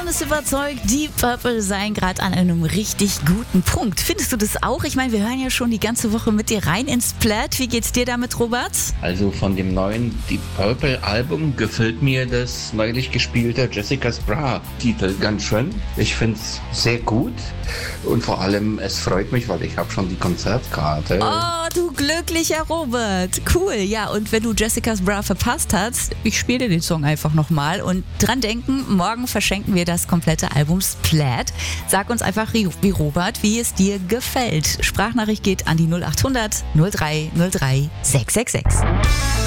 Jan ist überzeugt, die Purple seien gerade an einem richtig guten Punkt. Findest du das auch? Ich meine, wir hören ja schon die ganze Woche mit dir rein ins Plaid. Wie geht's dir damit, Robert? Also von dem neuen Deep Purple Album gefällt mir das neulich gespielte Jessica's Bra Titel ganz schön. Ich finde es sehr gut und vor allem es freut mich, weil ich habe schon die Konzertkarte. Oh, du glücklicher Robert. Cool, ja, und wenn du Jessica's Bra verpasst hast, ich spiele dir den Song einfach nochmal und dran denken, morgen verschenken wir das komplette Album Plaid. Sag uns einfach wie Robert, wie es dir gefällt. Sprachnachricht geht an die 0800 03 03 666.